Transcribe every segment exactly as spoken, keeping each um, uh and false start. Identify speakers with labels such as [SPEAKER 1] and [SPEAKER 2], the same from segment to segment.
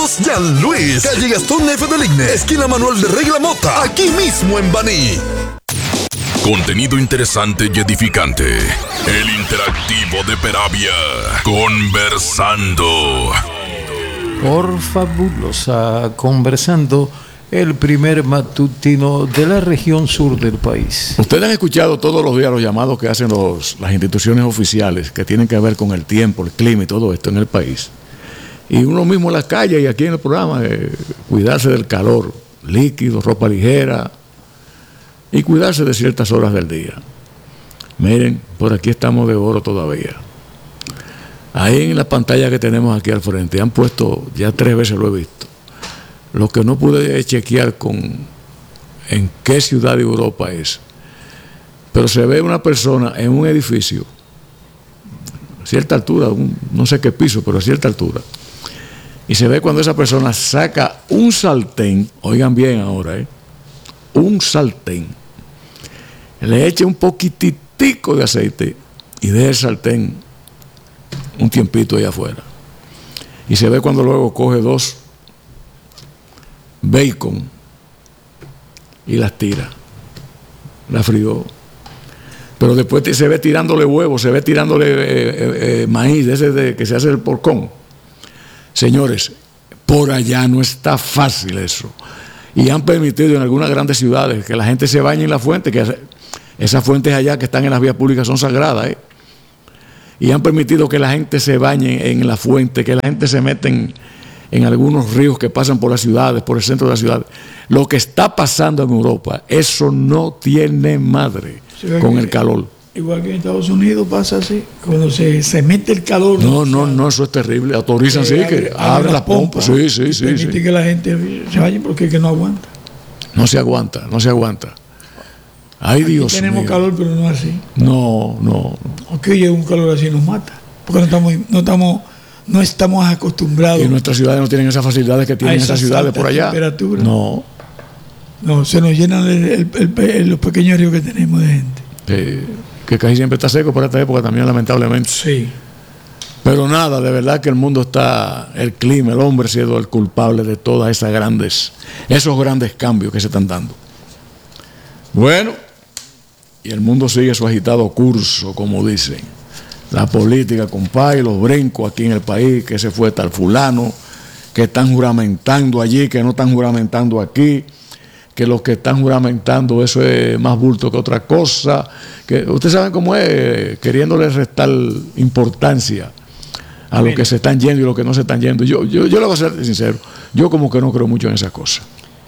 [SPEAKER 1] Carlos Jean Luis, calle Gastón F. del Igne, esquina Manuel de Regla Mota, aquí mismo en Baní.
[SPEAKER 2] Contenido interesante y edificante. El interactivo de Peravia. Conversando.
[SPEAKER 3] Por fabulosa Conversando, el primer matutino de la región sur del país.
[SPEAKER 4] Ustedes han escuchado todos los días los llamados que hacen los, las instituciones oficiales que tienen que ver con el tiempo, el clima y todo esto en el país. Y uno mismo en la calle y aquí en el programa, eh, cuidarse del calor, líquido, ropa ligera y cuidarse de ciertas horas del día. Miren, por aquí estamos de oro todavía. Ahí en la pantalla que tenemos aquí al frente, han puesto, ya tres veces lo he visto, lo que no pude chequear con en qué ciudad de Europa es, pero se ve una persona en un edificio, a cierta altura, un, no sé qué piso, pero a cierta altura, y se ve cuando esa persona saca un sartén, oigan bien ahora, ¿eh? un sartén, le echa un poquitico de aceite y deja el sartén un tiempito allá afuera. Y se ve cuando luego coge dos bacon y las tira. La frió. Pero después se ve tirándole huevos, se ve tirándole eh, eh, eh, maíz, ese de que se hace el porcón. Señores, por allá no está fácil eso. Y han permitido en algunas grandes ciudades que la gente se bañe en la fuente, que esas fuentes allá que están en las vías públicas son sagradas, ¿eh? Y han permitido que la gente se bañe en la fuente, que la gente se meta en, en algunos ríos que pasan por las ciudades, por el centro de la ciudad. Lo que está pasando en Europa, eso no tiene madre sí, con el calor.
[SPEAKER 5] Igual que en Estados Unidos pasa así, cuando se, se mete el calor.
[SPEAKER 4] No, no, no, eso es terrible. Autorizan, sí, que abre la pompa. Sí, sí, sí.
[SPEAKER 5] Permite
[SPEAKER 4] sí.
[SPEAKER 5] que la gente se vaya porque es que no aguanta.
[SPEAKER 4] No se aguanta, no se aguanta. Ay,
[SPEAKER 5] aquí
[SPEAKER 4] Dios
[SPEAKER 5] tenemos
[SPEAKER 4] mío.
[SPEAKER 5] calor, pero no así.
[SPEAKER 4] No, no.
[SPEAKER 5] Aquí llega un calor así nos mata. Porque no estamos, no estamos, no estamos acostumbrados.
[SPEAKER 4] Y nuestras ciudades no tienen esas facilidades que tienen esas ciudades por allá. No.
[SPEAKER 5] No, se nos llenan el, el, el, el, los pequeños ríos que tenemos de gente.
[SPEAKER 4] Eh, que casi siempre está seco por esta época también, lamentablemente.
[SPEAKER 5] Sí.
[SPEAKER 4] Pero nada, de verdad que el mundo está, el clima, el hombre ha sido el culpable de todas esas grandes, esos grandes cambios que se están dando. Bueno. Y el mundo sigue su agitado curso, como dicen. La política, compadre, los brincos aquí en el país, que se fue tal fulano, que están juramentando allí, que no están juramentando aquí, que los que están juramentando eso es más bulto que otra cosa. Que ustedes saben cómo es, queriéndole restar importancia a los que se están yendo y los que no se están yendo. Yo, yo, yo le voy a ser sincero, yo como que no creo mucho en esas cosas.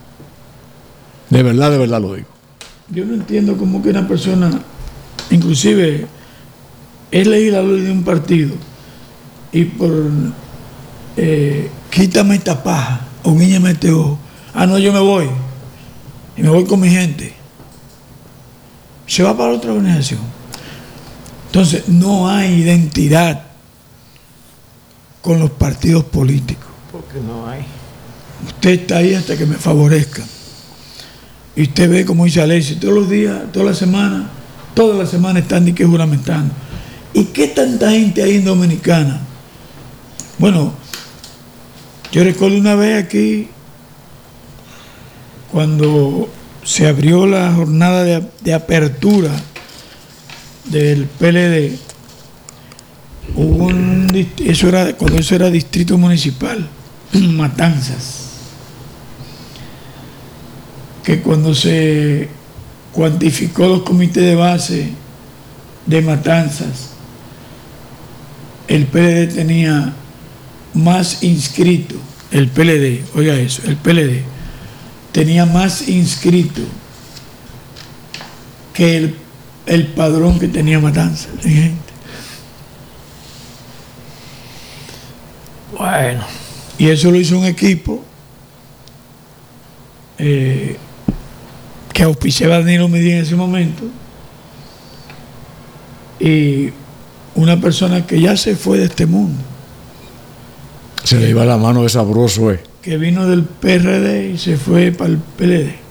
[SPEAKER 4] De verdad, de verdad lo digo.
[SPEAKER 5] Yo no entiendo cómo que una persona, inclusive es legislador de un partido y por eh, quítame esta paja o guíñame este ojo, ah no, yo me voy y me voy con mi gente, se va para otra organización. Entonces no hay identidad con los partidos políticos,
[SPEAKER 3] porque no hay.
[SPEAKER 5] Usted está ahí hasta que me favorezca. Y usted ve, como dice Alexis, todos los días, toda la semana, toda la semana están ni que juramentando. ¿Y qué tanta gente hay en Dominicana? Bueno, yo recuerdo una vez aquí, cuando se abrió la jornada de, de apertura del P L D, hubo un, eso era, cuando eso era distrito municipal, Matanzas, que cuando se cuantificó los comités de base de Matanzas, el P L D tenía más inscritos, el P L D, oiga eso, el P L D tenía más inscritos que el, el padrón que tenía Matanzas de gente.
[SPEAKER 3] Bueno.
[SPEAKER 5] Y eso lo hizo un equipo eh, que auspiciaba a Danilo Medina en ese momento, y una persona que ya se fue de este mundo.
[SPEAKER 4] Se le iba la mano de sabroso, eh.
[SPEAKER 5] Que vino del P R D y se fue para el P L D.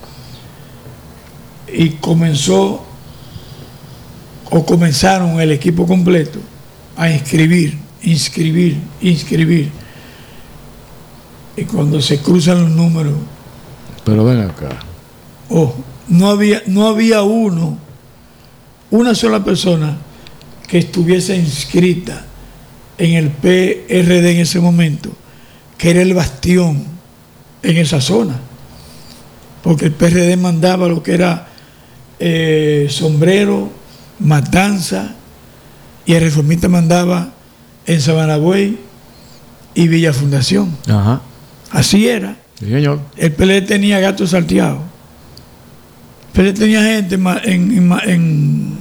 [SPEAKER 5] Y comenzó, o comenzaron el equipo completo a inscribir, inscribir, inscribir. Y cuando se cruzan los números,
[SPEAKER 4] Pero ven acá.
[SPEAKER 5] oh, no había, no había uno, una sola persona que estuviese inscrita en el P R D en ese momento, que era el bastión en esa zona. Porque el P R D mandaba lo que era eh, Sombrero, Matanza, y el Reformista mandaba en Sabanagüey y Villa Fundación.
[SPEAKER 4] Ajá.
[SPEAKER 5] Así era.
[SPEAKER 4] Sí, señor.
[SPEAKER 5] El P L D tenía gatos salteados. El P L D tenía gente en, en, en, en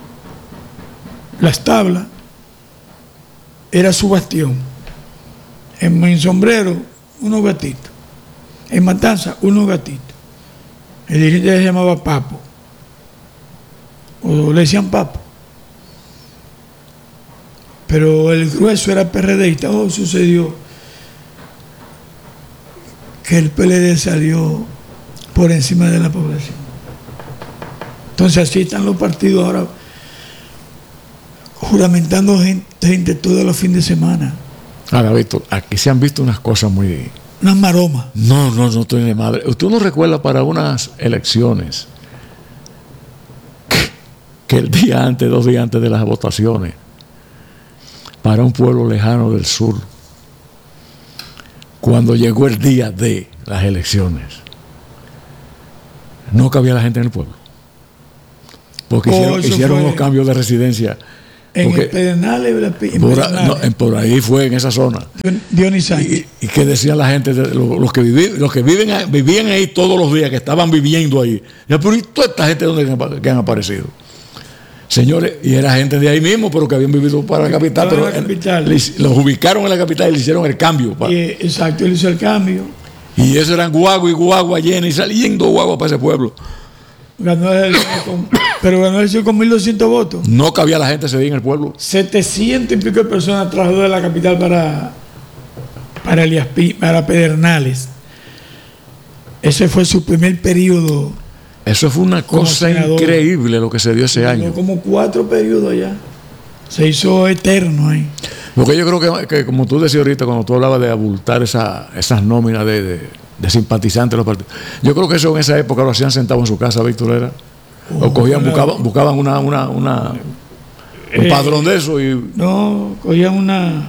[SPEAKER 5] las tablas. Era su bastión. En, en Sombrero, unos gatitos. En Matanza, unos gatitos. El dirigente se llamaba Papo. O le decían Papo. Pero el grueso era PRDista. Oh, sucedió que el P L D salió por encima de la población. Entonces así están los partidos ahora juramentando gente, gente todos los fines de semana.
[SPEAKER 4] Ahora, Víctor, aquí se han visto unas cosas muy...
[SPEAKER 5] Unas maromas.
[SPEAKER 4] No, no, no tiene madre. ¿Usted no recuerda para unas elecciones que el día antes, dos días antes de las votaciones, para un pueblo lejano del sur, cuando llegó el día de las elecciones, no cabía la gente en el pueblo? Porque
[SPEAKER 5] Oh,
[SPEAKER 4] hicieron,
[SPEAKER 5] eso
[SPEAKER 4] hicieron
[SPEAKER 5] fue
[SPEAKER 4] unos cambios de residencia.
[SPEAKER 5] En
[SPEAKER 4] Porque
[SPEAKER 5] el Pedernales, en
[SPEAKER 4] por,
[SPEAKER 5] Pedernales.
[SPEAKER 4] no, en- por ahí fue, en esa zona.
[SPEAKER 5] Dionis Sánchez.
[SPEAKER 4] Y, y que decían la gente, de- los, los que, viví- los que viven, a- vivían ahí todos los días, que estaban viviendo ahí. Ya, pero ¿y toda esta gente dónde han, que han aparecido? Señores, y era gente de ahí mismo, pero que habían vivido para la capital.
[SPEAKER 5] Para
[SPEAKER 4] Pero
[SPEAKER 5] la capital.
[SPEAKER 4] en- les- los ubicaron en la capital y le hicieron el cambio. pa-
[SPEAKER 5] Y, eh, exacto, él hizo el cambio.
[SPEAKER 4] Y eso eran guagua y guagua llena y saliendo guagua para ese pueblo.
[SPEAKER 5] Ganó el, con, pero ganó el con mil doscientos votos.
[SPEAKER 4] No cabía la gente ese día en el pueblo.
[SPEAKER 5] setecientos y pico de personas trasladó de la capital para, para, Elías Pi- para Pedernales. Ese fue su primer periodo.
[SPEAKER 4] Eso fue una
[SPEAKER 5] Como
[SPEAKER 4] cosa
[SPEAKER 5] senador.
[SPEAKER 4] increíble lo que se dio ese año.
[SPEAKER 5] Duró como cuatro periodos allá. Se hizo eterno ahí.
[SPEAKER 4] Porque yo creo que, que como tú decías ahorita, cuando tú hablabas de abultar esa, esas nóminas de, de, de simpatizantes de los partidos, yo creo que eso en esa época lo hacían sentados en su casa, Víctor, era. O
[SPEAKER 5] Oh,
[SPEAKER 4] cogían,
[SPEAKER 5] claro.
[SPEAKER 4] buscaban, buscaban una, una, una- un
[SPEAKER 5] Eh,
[SPEAKER 4] padrón de eso y
[SPEAKER 5] No, cogían una.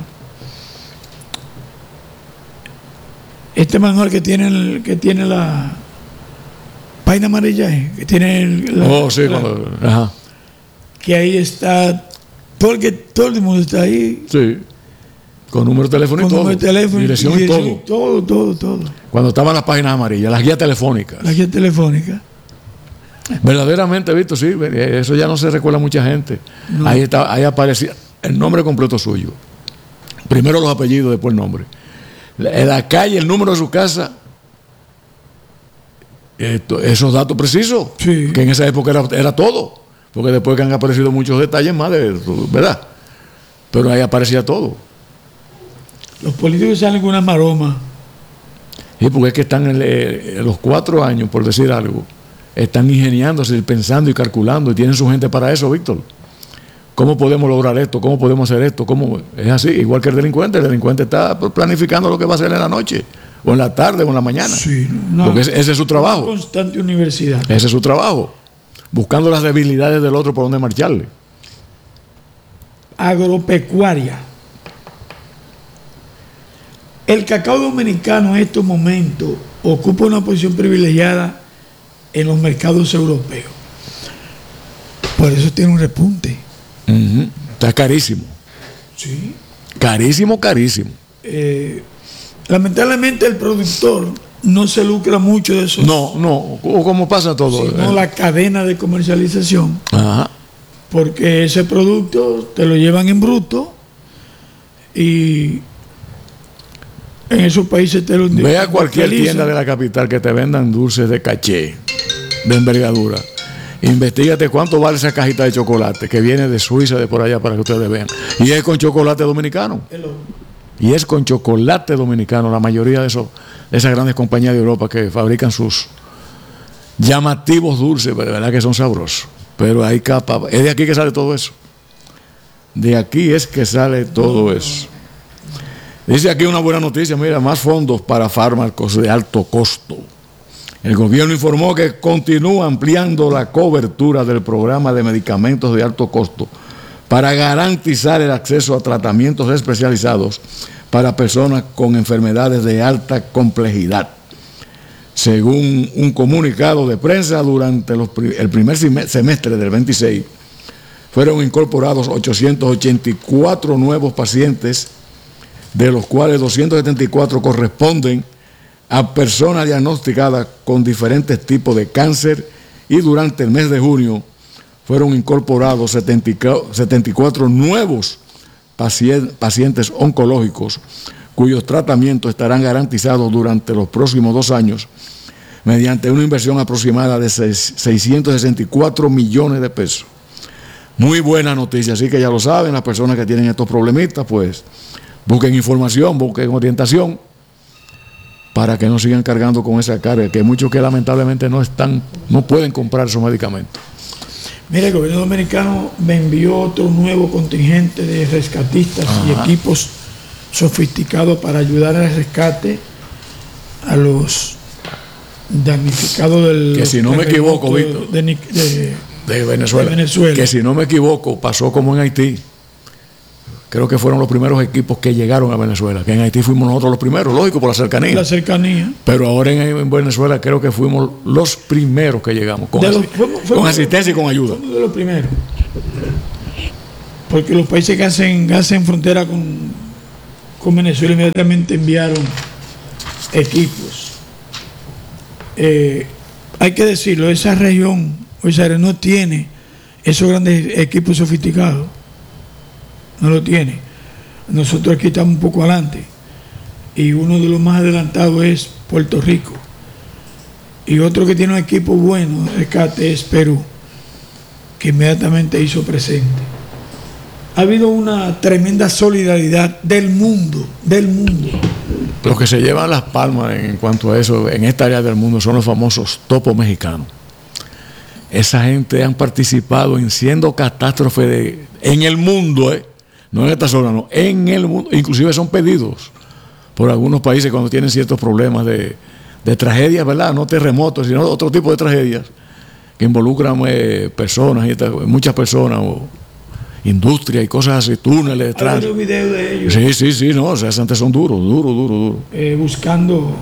[SPEAKER 5] Este manual que tiene, el- que tiene la página amarilla, eh, que tiene el- la-
[SPEAKER 4] oh, sí,
[SPEAKER 5] la-
[SPEAKER 4] cuando- ajá,
[SPEAKER 5] que ahí está, porque todo el mundo está ahí,
[SPEAKER 4] sí, con número de teléfono y
[SPEAKER 5] con
[SPEAKER 4] todo,
[SPEAKER 5] número de teléfono,
[SPEAKER 4] dirección y
[SPEAKER 5] dirección,
[SPEAKER 4] todo.
[SPEAKER 5] todo, todo, todo.
[SPEAKER 4] Cuando estaban las páginas amarillas, las guías telefónicas.
[SPEAKER 5] La guía telefónica.
[SPEAKER 4] Verdaderamente, Víctor, sí, eso ya no se recuerda a mucha gente.
[SPEAKER 5] No.
[SPEAKER 4] Ahí está, ahí aparecía el nombre completo suyo. Primero los apellidos, después el nombre. La, la calle, el número de su casa. Esto- esos datos precisos,
[SPEAKER 5] Sí.
[SPEAKER 4] que en esa época era, era todo. Porque después que han aparecido muchos detalles más, de, ¿verdad? Pero ahí aparecía todo.
[SPEAKER 5] Los políticos salen con una maroma.
[SPEAKER 4] Y porque es que están en, eh, los cuatro años, por decir algo, están ingeniándose, pensando y calculando, y tienen su gente para eso, Víctor. ¿Cómo podemos lograr esto? ¿Cómo podemos hacer esto? ¿Cómo? Es así, igual que el delincuente. El delincuente está planificando lo que va a hacer en la noche, o en la tarde, o en la mañana.
[SPEAKER 5] Sí, no.
[SPEAKER 4] Porque ese, ese es su trabajo.
[SPEAKER 5] Una constante universidad.
[SPEAKER 4] Ese es su trabajo. Buscando las debilidades del otro por donde marcharle.
[SPEAKER 5] Agropecuaria. El cacao dominicano en estos momentos ocupa una posición privilegiada en los mercados europeos. Por eso tiene un repunte.
[SPEAKER 4] Ujú. Está carísimo.
[SPEAKER 5] Sí.
[SPEAKER 4] Carísimo, carísimo.
[SPEAKER 5] Eh, lamentablemente el productor no se lucra mucho de eso,
[SPEAKER 4] No, no, o como pasa todo.
[SPEAKER 5] sino
[SPEAKER 4] eh.
[SPEAKER 5] la cadena de comercialización,
[SPEAKER 4] Ajá.
[SPEAKER 5] porque ese producto te lo llevan en bruto y en esos países te lo
[SPEAKER 4] Ve a cualquier
[SPEAKER 5] industrializan.
[SPEAKER 4] tienda de la capital que te vendan dulces de caché, de envergadura. Investígate cuánto vale esa cajita de chocolate que viene de Suiza, de por allá, para que ustedes vean. Y es con chocolate dominicano.
[SPEAKER 5] Hello.
[SPEAKER 4] Y es con chocolate dominicano. La mayoría de, esos, de esas grandes compañías de Europa que fabrican sus llamativos dulces, de verdad que son sabrosos. Pero hay capa. Es de aquí que sale todo eso. De aquí es que sale todo eso. Dice aquí una buena noticia, mira, más fondos para fármacos de alto costo. El gobierno informó que continúa ampliando la cobertura del programa de medicamentos de alto costo para garantizar el acceso a tratamientos especializados para personas con enfermedades de alta complejidad. Según un comunicado de prensa, durante los, el primer semestre del veintiséis fueron incorporados ochocientos ochenta y cuatro nuevos pacientes, de los cuales doscientos setenta y cuatro corresponden a personas diagnosticadas con diferentes tipos de cáncer, y durante el mes de junio fueron incorporados setenta y cuatro nuevos pacientes oncológicos cuyos tratamientos estarán garantizados durante los próximos dos años mediante una inversión aproximada de seiscientos sesenta y cuatro millones de pesos. Muy buena noticia, así que ya lo saben, las personas que tienen estos problemitas, pues busquen información, busquen orientación para que no sigan cargando con esa carga, que hay muchos que lamentablemente no están, no pueden comprar esos medicamentos.
[SPEAKER 5] Mira, el gobierno dominicano me envió otro nuevo contingente de rescatistas Ajá. y equipos sofisticados para ayudar al rescate a los damnificados del
[SPEAKER 4] que si no me equivoco, Víctor,
[SPEAKER 5] de, de,
[SPEAKER 4] de, Venezuela,
[SPEAKER 5] de Venezuela.
[SPEAKER 4] Que si no me equivoco, pasó como en Haití. Creo que fueron los primeros equipos que llegaron a Venezuela, que en Haití fuimos nosotros los primeros, lógico, por la cercanía.
[SPEAKER 5] La cercanía.
[SPEAKER 4] Pero ahora en, en Venezuela creo que fuimos los primeros que llegamos, con,
[SPEAKER 5] los,
[SPEAKER 4] asi
[SPEAKER 5] fuimos, fuimos,
[SPEAKER 4] con asistencia y con ayuda.
[SPEAKER 5] Fuimos de los primeros. Porque los países que hacen, hacen frontera con, con Venezuela inmediatamente enviaron equipos. Eh, hay que decirlo, esa región, o esa área no tiene esos grandes equipos sofisticados. No lo tiene. Nosotros aquí estamos un poco adelante y uno de los más adelantados es Puerto Rico, y otro que tiene un equipo bueno de rescate es Perú, que inmediatamente hizo presente. Ha habido una tremenda solidaridad del mundo, del mundo.
[SPEAKER 4] Los que se llevan las palmas en cuanto a eso en esta área del mundo son los famosos topos mexicanos. Esa gente han participado en siendo catástrofe de, en el mundo, ¿eh? No en esta zona, no, en el mundo. Inclusive son pedidos por algunos países cuando tienen ciertos problemas de, de tragedias, ¿verdad? No terremotos, sino otro tipo de tragedias que involucran eh, personas, y muchas personas, o industria y cosas así, túneles detrás.
[SPEAKER 5] Hay videos de ellos.
[SPEAKER 4] Sí, sí, sí, no, o sea, antes son duros, duros, duros, duros.
[SPEAKER 5] Eh, buscando.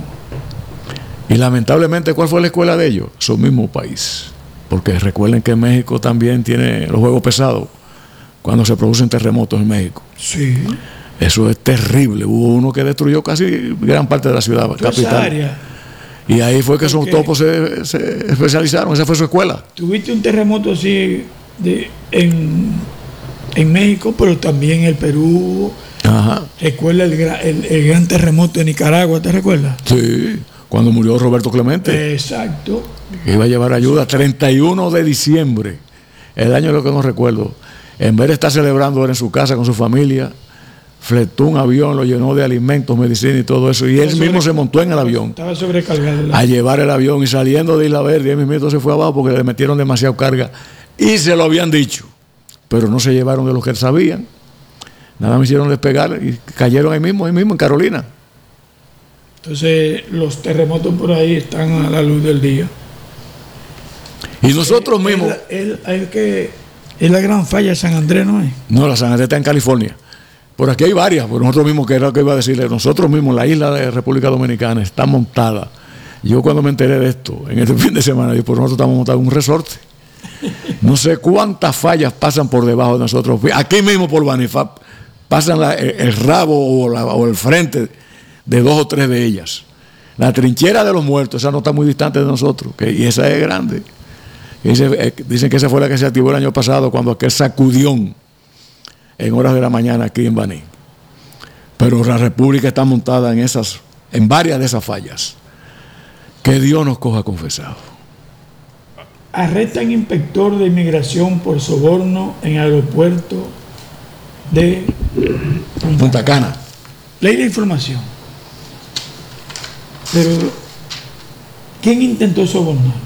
[SPEAKER 4] Y lamentablemente, ¿cuál fue la escuela de ellos? Su mismo país. Porque recuerden que México también tiene los juegos pesados cuando se producen terremotos en México.
[SPEAKER 5] Sí.
[SPEAKER 4] Eso es terrible. Hubo uno que destruyó casi gran parte de la ciudad capital. Área. Y ahí fue que esos topos se, se especializaron. Esa fue su escuela.
[SPEAKER 5] Tuviste un terremoto así de, en, en México, pero también en el Perú.
[SPEAKER 4] Ajá.
[SPEAKER 5] ¿Recuerda el, el, el gran terremoto de Nicaragua? ¿Te recuerdas?
[SPEAKER 4] Sí, cuando murió Roberto Clemente.
[SPEAKER 5] Exacto.
[SPEAKER 4] Que iba a llevar ayuda. treinta y uno de diciembre, el año de lo que no recuerdo. En vez de estar celebrando en su casa con su familia, fletó un avión, lo llenó de alimentos, medicina y todo eso, y él
[SPEAKER 5] sobre,
[SPEAKER 4] mismo se montó en el avión.
[SPEAKER 5] Estaba sobrecargado.
[SPEAKER 4] A llevar el avión, y saliendo de Isla Verde, él mismo se fue abajo porque le metieron demasiada carga, y se lo habían dicho, pero no se llevaron de lo que él sabían. Nada me hicieron despegar y cayeron ahí mismo, ahí mismo en Carolina.
[SPEAKER 5] Entonces los terremotos por ahí están a la luz del día.
[SPEAKER 4] Y nosotros eh, mismos...
[SPEAKER 5] El, el, el que... Es la gran falla de San Andrés, ¿no es?
[SPEAKER 4] No, la San Andrés está en California. Por aquí hay varias, pero nosotros mismos, que era lo que iba a decirle, nosotros mismos, la isla de República Dominicana está montada. Yo cuando me enteré de esto, en este fin de semana, yo, por nosotros estamos montados en un resorte. No sé cuántas fallas pasan por debajo de nosotros. Aquí mismo por Banifap pasan la, el, el rabo o, la, o el frente de dos o tres de ellas. La trinchera de los muertos, esa no está muy distante de nosotros, que, y esa es grande. Dice, dicen que esa fue la que se activó el año pasado cuando aquel sacudión en horas de la mañana aquí en Baní. Pero la República está montada en esas, en varias de esas fallas. Que Dios nos coja confesado.
[SPEAKER 5] Arrestan inspector de inmigración por soborno en aeropuerto de Punta,
[SPEAKER 4] Punta Cana.
[SPEAKER 5] Leí la información. Pero ¿quién intentó sobornar?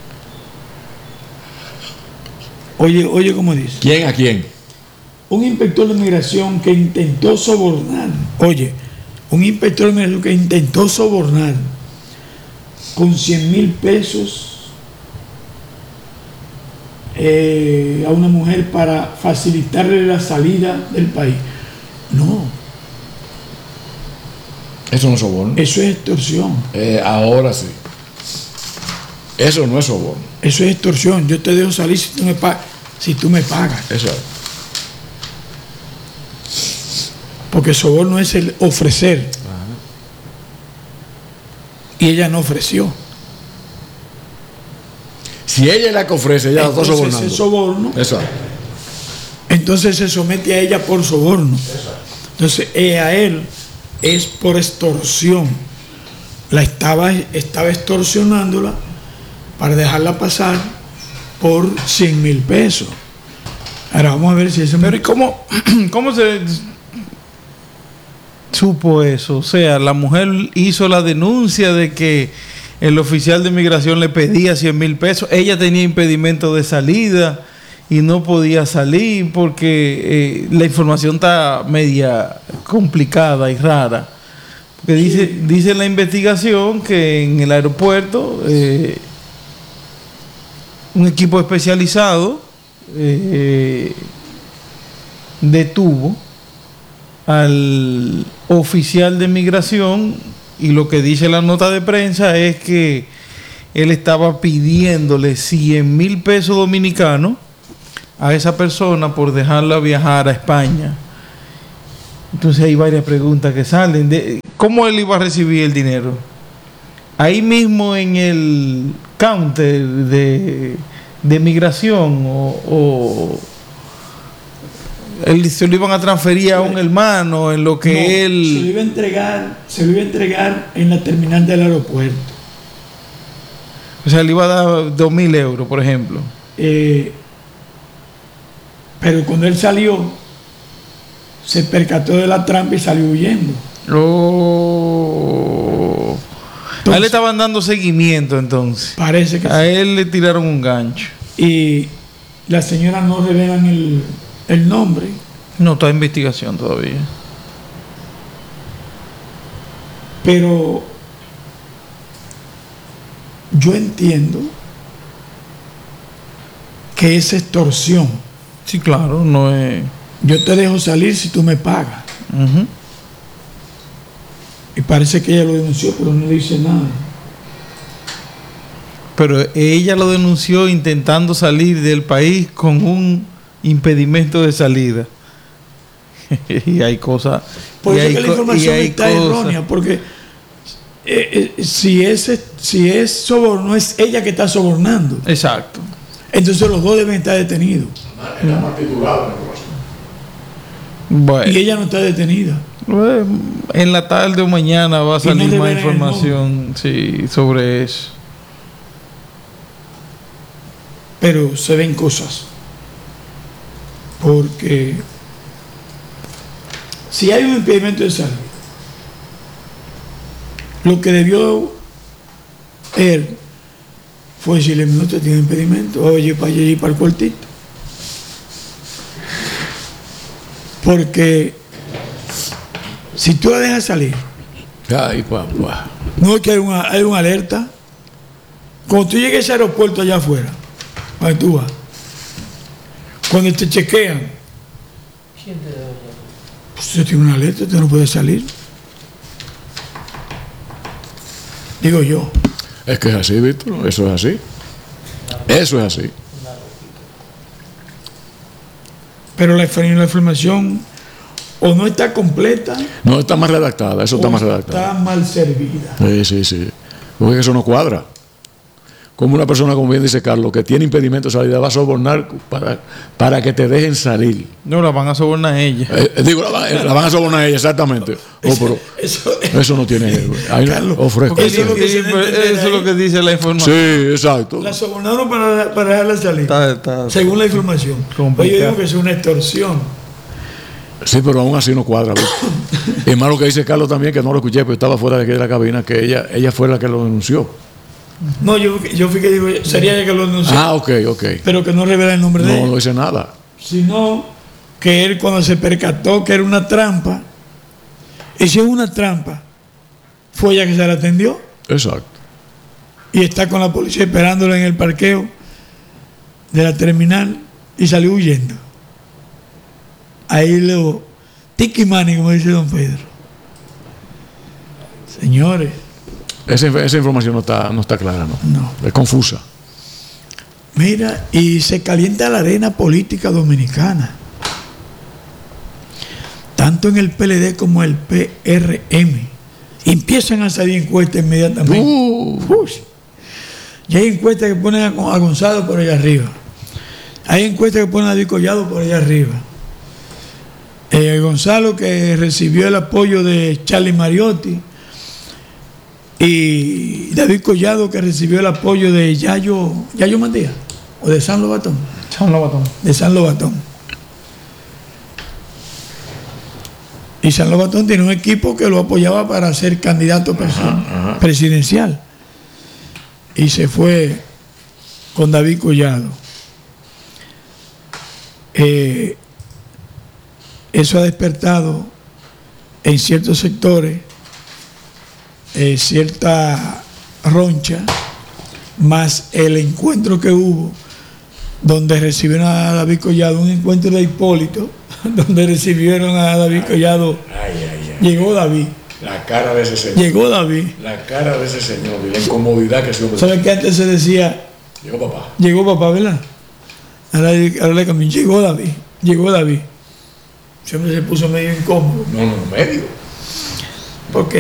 [SPEAKER 5] Oye, oye, ¿cómo dice?
[SPEAKER 4] ¿Quién a quién?
[SPEAKER 5] Un inspector de inmigración que intentó sobornar, oye, un inspector de migración que intentó sobornar con cien mil pesos eh, a una mujer para facilitarle la salida del país. No.
[SPEAKER 4] Eso no es soborno.
[SPEAKER 5] Eso es extorsión.
[SPEAKER 4] Eh, ahora sí. Eso no es soborno.
[SPEAKER 5] Eso es extorsión. Yo te dejo salir si tú me pagas. Si tú me pagas.
[SPEAKER 4] Eso es.
[SPEAKER 5] Porque soborno es el ofrecer.
[SPEAKER 4] Ajá.
[SPEAKER 5] Y ella no ofreció.
[SPEAKER 4] Si ella es la que ofrece, ella la está
[SPEAKER 5] Entonces
[SPEAKER 4] sobornando.
[SPEAKER 5] es soborno.
[SPEAKER 4] Exacto.
[SPEAKER 5] Entonces se somete a ella por soborno. Entonces eh, a él es por extorsión. La estaba, estaba extorsionándola para dejarla pasar por cien mil pesos. Ahora vamos a ver si ese...
[SPEAKER 6] Pero ¿y cómo, cómo se supo eso? O sea, la mujer hizo la denuncia de que el oficial de migración le pedía cien mil pesos. Ella tenía impedimento de salida y no podía salir porque eh, la información está media complicada y rara. Porque dice, dice la investigación que en el aeropuerto eh, un equipo especializado eh, detuvo al oficial de migración, y lo que dice la nota de prensa es que él estaba pidiéndole cien mil pesos dominicanos a esa persona por dejarla viajar a España. Entonces hay varias preguntas que salen. De, ¿cómo él iba a recibir el dinero? Ahí mismo en el counter de, de migración o, o él, se lo iban a transferir a un hermano en lo que
[SPEAKER 5] No,
[SPEAKER 6] él...
[SPEAKER 5] Se lo iba a entregar, se lo iba a entregar en la terminal del aeropuerto.
[SPEAKER 6] O sea, le iba a dar dos mil euros, por ejemplo.
[SPEAKER 5] Eh, pero cuando él salió, se percató de la trampa y salió huyendo.
[SPEAKER 6] Oh. A él le estaban dando seguimiento entonces.
[SPEAKER 5] Parece que
[SPEAKER 6] A
[SPEAKER 5] sí.
[SPEAKER 6] él le tiraron un gancho.
[SPEAKER 5] Y las señoras no revelan el, el nombre.
[SPEAKER 6] No está en investigación todavía.
[SPEAKER 5] Pero yo entiendo que es extorsión.
[SPEAKER 6] Sí, claro, no es...
[SPEAKER 5] Yo te dejo salir si tú me pagas.
[SPEAKER 6] Uh-huh.
[SPEAKER 5] Y parece que ella lo denunció, pero no dice nada.
[SPEAKER 6] Pero ella lo denunció intentando salir del país con un impedimento de salida. Y hay cosas...
[SPEAKER 5] Por
[SPEAKER 6] y
[SPEAKER 5] eso
[SPEAKER 6] hay
[SPEAKER 5] que la
[SPEAKER 6] co-
[SPEAKER 5] información
[SPEAKER 6] y hay
[SPEAKER 5] está
[SPEAKER 6] cosas-
[SPEAKER 5] errónea, porque eh, eh, si, es, si es soborno, es ella que está sobornando.
[SPEAKER 6] Exacto.
[SPEAKER 5] Entonces los dos deben estar detenidos.
[SPEAKER 6] Bueno,
[SPEAKER 5] Y ella no está detenida.
[SPEAKER 6] bueno, en la tarde o mañana va a
[SPEAKER 5] Y no
[SPEAKER 6] salir más
[SPEAKER 5] revelan el
[SPEAKER 6] información, sí, sobre eso.
[SPEAKER 5] Pero se ven cosas. Porque si hay un impedimento de salida, lo que debió él fue decirle: no te tiene impedimento, oye, para allá y para el cuartito. Porque si tú la dejas salir,
[SPEAKER 4] Ay, papá.
[SPEAKER 5] no es que hay una, hay una alerta. Cuando tú llegues a ese aeropuerto allá afuera, donde tú vas, cuando te chequean, pues usted tiene una alerta, usted no puede salir. Digo yo.
[SPEAKER 4] Es que es así, Víctor. Eso es así. Eso es así.
[SPEAKER 5] Pero la, inf- la información o no está completa
[SPEAKER 4] No está más redactada. Eso está
[SPEAKER 5] o
[SPEAKER 4] más
[SPEAKER 5] está
[SPEAKER 4] redactada.
[SPEAKER 5] mal servida.
[SPEAKER 4] Sí, sí, sí. Porque eso no cuadra. Como una persona, como bien dice Carlos, que tiene impedimento de salida, va a sobornar para, para que te dejen salir.
[SPEAKER 6] No, la van a sobornar a ella.
[SPEAKER 4] Eh, eh, digo, la, van- la van a sobornar a ella, exactamente. Oh, pero
[SPEAKER 5] Eso,
[SPEAKER 4] eso no tiene. Ahí no-
[SPEAKER 5] Carlos,
[SPEAKER 4] ofrezco.
[SPEAKER 5] porque eso es lo que
[SPEAKER 6] Sí,
[SPEAKER 5] se
[SPEAKER 6] pero
[SPEAKER 5] entiende
[SPEAKER 6] eso es lo
[SPEAKER 5] ahí.
[SPEAKER 6] que dice la
[SPEAKER 4] Sí,
[SPEAKER 6] información.
[SPEAKER 4] exacto.
[SPEAKER 5] La sobornaron para, para dejarla salir.
[SPEAKER 6] Está- está-
[SPEAKER 5] Según la información.
[SPEAKER 6] Complicado.
[SPEAKER 5] Pues yo digo que es una extorsión.
[SPEAKER 4] Sí, pero aún así no cuadra. Víctor. Y más lo que dice Carlos también, que no lo escuché, pero estaba fuera de aquí de la cabina, que ella, ella fue la que lo denunció.
[SPEAKER 5] No, yo, yo fui que digo, sería ella que lo denunció,
[SPEAKER 4] Ah, ok, ok.
[SPEAKER 5] pero que no revela el nombre de
[SPEAKER 4] No,
[SPEAKER 5] ella.
[SPEAKER 4] no dice nada.
[SPEAKER 5] Sino que él, cuando se percató que era una trampa, hicieron una trampa. Fue ella que se la atendió.
[SPEAKER 4] Exacto.
[SPEAKER 5] Y está con la policía esperándola en el parqueo de la terminal y salió huyendo. Ahí lo tiki mani, como dice don Pedro. Señores.
[SPEAKER 4] Esa, esa información no está, no está clara, ¿no?
[SPEAKER 5] No.
[SPEAKER 4] Es confusa.
[SPEAKER 5] Mira, y se calienta la arena política dominicana. Tanto en el P L D como el P R M. Empiezan a salir encuestas inmediatamente.
[SPEAKER 4] Uh.
[SPEAKER 5] Uy. Y hay encuestas que ponen a, a Gonzalo por allá arriba. Hay encuestas que ponen a David Collado por allá arriba. Eh, Gonzalo, que recibió el apoyo de Charlie Mariotti, y David Collado, que recibió el apoyo de Yayo, Yayo Matías, o de San Lobatón.
[SPEAKER 6] San Lobatón.
[SPEAKER 5] De San Lobatón. Y San Lobatón tiene un equipo que lo apoyaba para ser candidato presi-
[SPEAKER 4] ajá.
[SPEAKER 5] presidencial. Y se fue con David Collado. Eh, eso ha despertado en ciertos sectores eh, cierta roncha, más el encuentro que hubo donde recibieron a David Collado, un encuentro de Hipólito, donde recibieron a David Collado.
[SPEAKER 4] Ay, ay, ay.
[SPEAKER 5] Llegó David.
[SPEAKER 4] La cara de ese señor.
[SPEAKER 5] Llegó David.
[SPEAKER 4] La cara de ese señor y la incomodidad que se hombre.
[SPEAKER 5] ¿Sabes que antes se decía,
[SPEAKER 4] Llegó papá.
[SPEAKER 5] llegó papá, ¿verdad? Ahora, ahora le cambió, llegó David, llegó David. Siempre se puso medio incómodo.
[SPEAKER 4] No, no, medio.
[SPEAKER 5] Porque